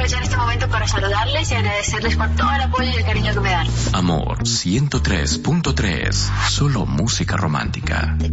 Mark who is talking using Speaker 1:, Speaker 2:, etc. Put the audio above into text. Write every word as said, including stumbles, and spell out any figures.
Speaker 1: aprovechar este momento para saludarles y agradecerles por todo el apoyo y el cariño que me dan.
Speaker 2: Amor ciento tres punto tres, solo música romántica.